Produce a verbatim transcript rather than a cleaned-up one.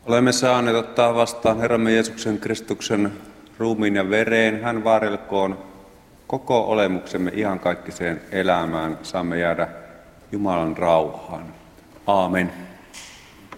Olemme saaneet ottaa vastaan Herramme Jeesuksen Kristuksen ruumiin ja vereen. Hän varjelkoon koko olemuksemme iankaikkiseen elämään. Saamme jäädä Jumalan rauhaan. Aamen.